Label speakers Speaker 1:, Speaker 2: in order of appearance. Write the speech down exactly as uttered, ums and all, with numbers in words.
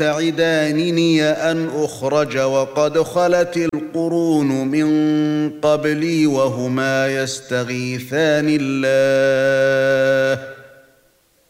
Speaker 1: تعدانني أن أخرج وقد خلت القرون من قبلي وهما يستغيثان الله